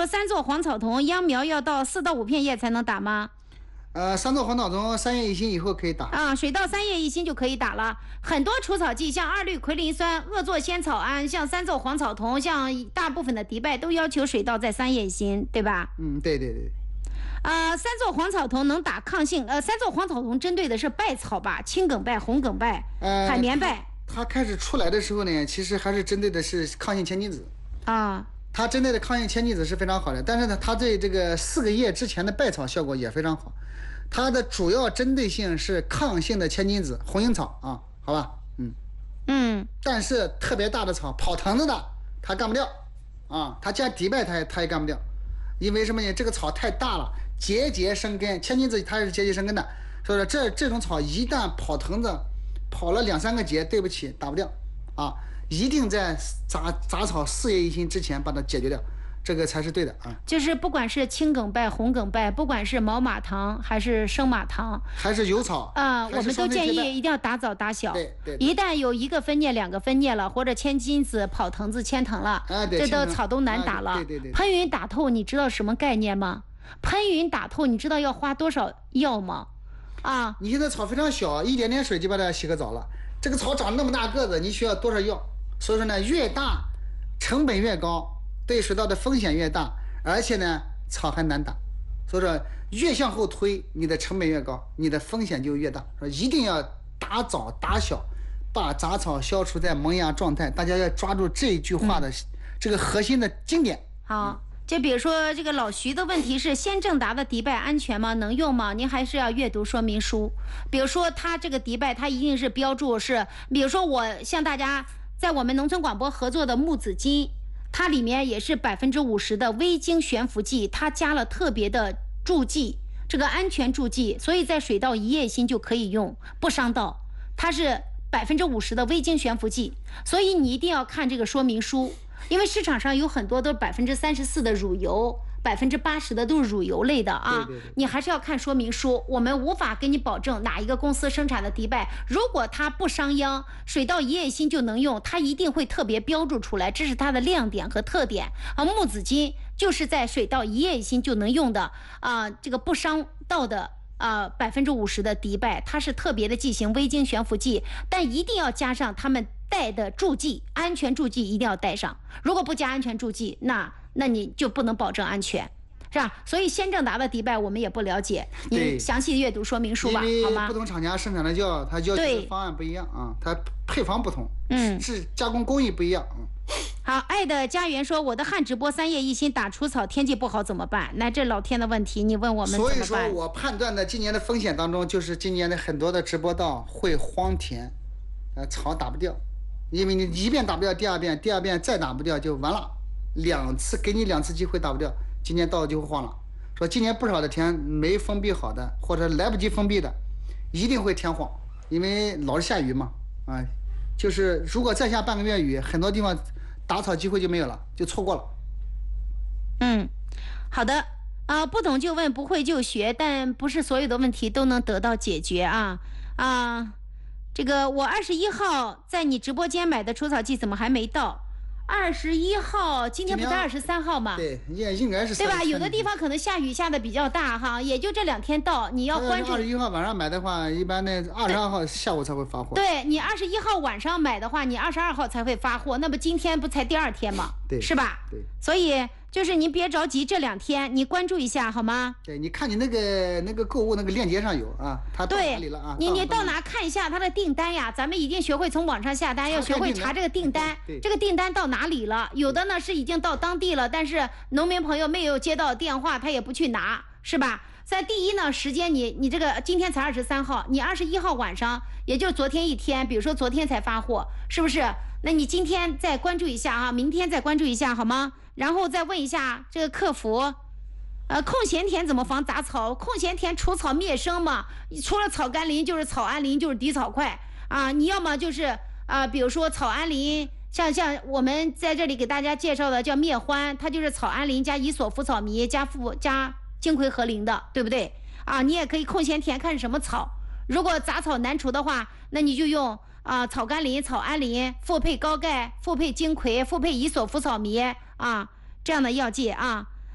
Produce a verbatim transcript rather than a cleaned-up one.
说三座黄草酮秧苗要到四到五片叶才能打吗？ 呃，三座黄草酮三叶一心以后可以打啊，水稻三叶一心就可以打了。很多除草剂，像二氯喹啉酸、恶唑仙草胺，像三唑黄草酮，像大部分的迪拜都要求水稻在三叶一心，对吧？ 嗯，对对对。 呃，三唑黄草酮能打抗性，呃，三唑黄草酮针对的是败草吧，青梗败、红梗败、呃、海绵败。 它开始出来的时候呢，其实还是针对的是抗性千金子啊。 它针对的抗性千金子是非常好的，但是呢，它对这个四个叶之前的败草效果也非常好。它的主要针对性是抗性的千金子、红樱草啊，好吧，嗯嗯。 但是特别大的草，跑藤子的，它干不掉啊。它加迪拜，它也它也干不掉，因为什么呢？这个草太大了，节节生根，千金子它是节节生根的，所以说这这种草一旦跑藤子，跑了两三个节，对不起，打不掉啊。一定在杂杂草四叶一心之前把它解决掉，这个才是对的啊。 就是不管是青梗败、红梗败，不管是毛马糖还是生马糖， 还是油草啊、呃，我们都建议一定要打早打小。 对 对, 对。 一旦有一个分蘖、两个分蘖了，或者千金子、跑藤子、牵藤了， 啊、对这都草都难打了。 啊、对, 对对对。 喷云打透，你知道什么概念吗？喷云打透，你知道要花多少药吗？啊， 你现在草非常小，一点点水就把它洗个澡了。这个草长那么大个子，你需要多少药？所以说呢，越大成本越高，对水稻的风险越大，而且呢草还难打。所以说越向后推，你的成本越高，你的风险就越大。说一定要打早打小，把杂草消除在萌芽状态。大家要抓住这句话的、嗯、这个核心的经典。 好，就比如说这个老徐的问题是先正达的迪拜安全吗？能用吗？您还是要阅读说明书。比如说它这个迪拜，它一定是标注是，比如说我向大家在我们农村广播合作的木子金，它里面也是百分之五十的微晶悬浮剂，它加了特别的注记，这个安全注记，所以在水稻一叶心就可以用，不伤稻。它是百分之五十的微晶悬浮剂，所以你一定要看这个说明书。因为市场上有很多都是百分之三十四的乳油，百分之八十的都是乳油类的啊。 对对对， 你还是要看说明书。我们无法给你保证哪一个公司生产的迪拜，如果它不伤秧，水稻一叶心就能用，它一定会特别标注出来，这是它的亮点和特点啊。木子金就是在水稻一叶心就能用的啊，这个不伤稻的。啊，百分之五十的迪拜，它是特别的剂型微晶悬浮剂，但一定要加上他们带的注记，安全注记一定要带上。如果不加安全注记，那那你就不能保证安全，是吧？所以先正达的迪拜我们也不了解，你详细阅读说明书吧，好吗？ 不同厂家生产的药，它要求的方案不一样啊，它配方不同， 嗯， 是加工工艺不一样，嗯。 好，爱的家园说，我的旱直播三叶一心打除草，天气不好怎么办？那这老天的问题，你问我们怎么办？ 所以说我判断的今年的风险当中，就是今年的很多的直播稻会荒田，呃，草打不掉，因为你一遍打不掉，第二遍，第二遍再打不掉就完了，两次给你两次机会打不掉，今年稻就会荒了。说今年不少的田没封闭好的，或者来不及封闭的，一定会田荒，因为老是下雨嘛，啊，就是如果再下半个月雨，很多地方打草机会就没有了，就错过了。 嗯，好的啊、呃，不懂就问，不会就学，但不是所有的问题都能得到解决啊啊、呃！这个我二十一号在你直播间买的除草剂怎么还没到？二十一号，今天不是二十三号吗？ 对，应应该是对吧？有的地方可能下雨下的比较大哈，也就这两天到，你要关注。 二十一号晚上买的话，一般的二十二号下午才会发货。 对，你二十一号晚上买的话，你二十二号才会发货，那么今天不才第二天吗？ 对， 是吧？ 对， 所以就是您别着急，这两天你关注一下好吗？ 对，你看你那个那个购物那个链接上有啊，它到哪里了啊？ 你你到哪看一下它的订单呀？咱们已经学会从网上下单，要学会查这个订单，这个订单到哪里了？有的呢是已经到当地了，但是农民朋友没有接到电话，他也不去拿，是吧？在第一呢，时间你你这个今天才二十三号，你二十一号晚上，也就是昨天一天，比如说昨天才发货，是不是？那你今天再关注一下啊，明天再关注一下好吗？然后再问一下这个客服，呃，空闲田怎么防杂草？空闲田除草灭生嘛，除了草甘膦就是草胺膦，就是敌草快啊。你要么就是啊、呃，比如说草胺膦，像像我们在这里给大家介绍的叫灭欢，它就是草胺膦加伊索福草醚加附加金葵核苓的，对不对啊？你也可以空闲田看什么草，如果杂草难除的话，那你就用啊、呃、草甘膦、草胺膦复配高钙、复配金葵、复配伊索福草醚啊这样的药剂啊。